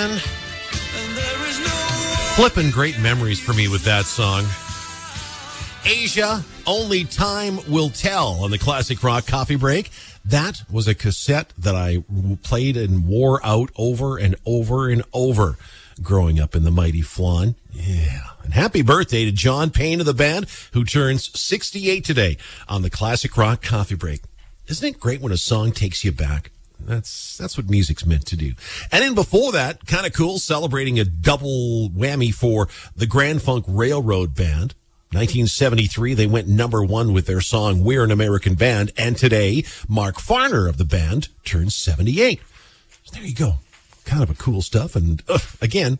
man. Flipping great memories for me with that song. Asia, Only Time Will Tell on the Classic Rock Coffee Break. That was a cassette that I played and wore out over and over and over growing up in the mighty Flan. Yeah. And happy birthday to John Payne of the band, who turns 68 today on the Classic Rock Coffee Break. Isn't it great when a song takes you back? That's what music's meant to do. And then before that, kind of cool, celebrating a double whammy for the Grand Funk Railroad Band. 1973, they went number one with their song We're an American Band. And today, Mark Farner of the band turns 78. So there you go. Kind of a cool stuff. And again,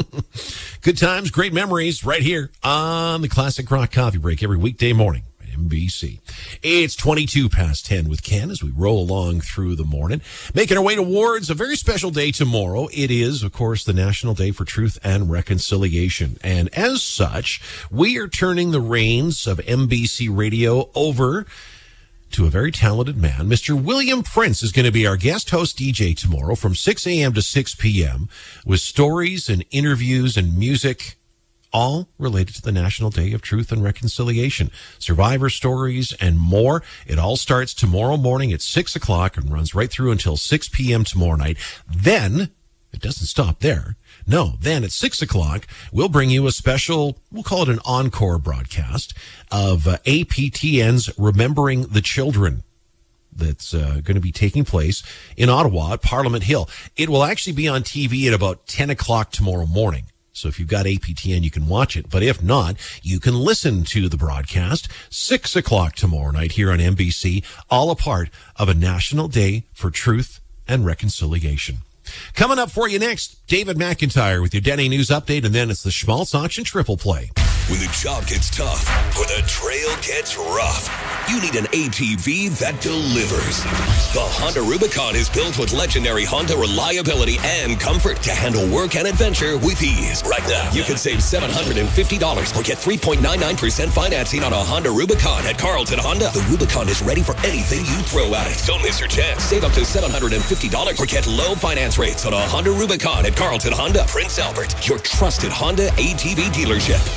good times, great memories right here on the Classic Rock Coffee Break every weekday morning. NBC. It's 22 past 10 with Ken as we roll along through the morning. Making our way towards a very special day tomorrow. It is, of course, the National Day for Truth and Reconciliation. And as such, we are turning the reins of NBC Radio over to a very talented man. Mr. William Prince is going to be our guest host DJ tomorrow from 6 a.m. to 6 p.m. with stories and interviews and music, all related to the National Day of Truth and Reconciliation, survivor stories, and more. It all starts tomorrow morning at 6 o'clock and runs right through until 6 p.m. tomorrow night. Then, it doesn't stop there. No, then at 6 o'clock, we'll bring you a special, we'll call it an encore broadcast of APTN's Remembering the Children. That's going to be taking place in Ottawa at Parliament Hill. It will actually be on TV at about 10 o'clock tomorrow morning. So if you've got APTN, you can watch it. But if not, you can listen to the broadcast 6 o'clock tomorrow night here on NBC, all a part of a National Day for Truth and Reconciliation. Coming up for you next, David McIntyre with your Denny News Update, and then it's the Schmaltz Auction Triple Play. When the job gets tough or the trail gets rough, you need an ATV that delivers. The Honda Rubicon is built with legendary Honda reliability and comfort to handle work and adventure with ease. Right now, you can save $750 or get 3.99% financing on a Honda Rubicon at Carlton Honda. The Rubicon is ready for anything you throw at it. Don't miss your chance. Save up to $750 or get low finance rates on a Honda Rubicon at Carlton Honda, Prince Albert, your trusted Honda ATV dealership.